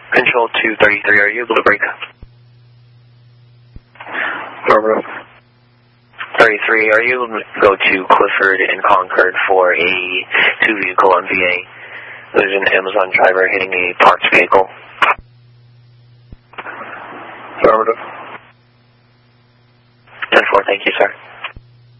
Control 233, are you able to break up? Affirmative. 33, are you able to go to Clifford and Concord for a 2-vehicle on VA? There's an Amazon driver hitting a parked vehicle. Affirmative. 10-4, thank you, sir.